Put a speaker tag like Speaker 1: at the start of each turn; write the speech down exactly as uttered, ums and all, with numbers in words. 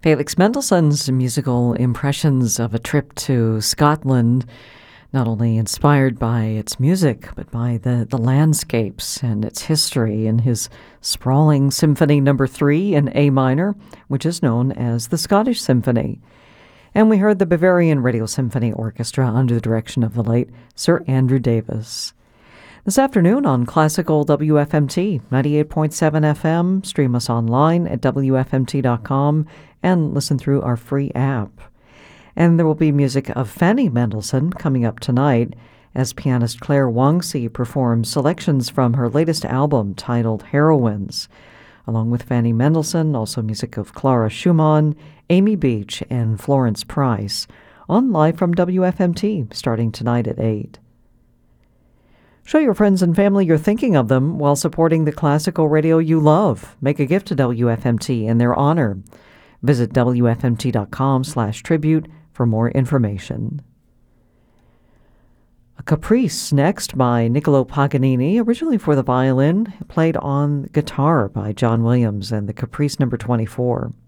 Speaker 1: Felix Mendelssohn's musical impressions of a trip to Scotland, not only inspired by its music, but by the, the landscapes and its history in his sprawling Symphony Number Three in A minor, which is known as the Scottish Symphony. And we heard the Bavarian Radio Symphony Orchestra under the direction of the late Sir Andrew Davis. This afternoon on Classical W F M T, ninety-eight point seven F M, stream us online at W F M T dot com and listen through our free app. And there will be music of Fanny Mendelssohn coming up tonight as pianist Claire Wangsi performs selections from her latest album titled Heroines. Along with Fanny Mendelssohn, also music of Clara Schumann, Amy Beach, and Florence Price, on Live from W F M T, starting tonight at eight. Show your friends and family you're thinking of them while supporting the classical radio you love. Make a gift to W F M T in their honor. Visit W F M T dot com slash tribute for more information. A Caprice next by Niccolo Paganini, originally for the violin, played on guitar by John Williams, and the Caprice number twenty-four.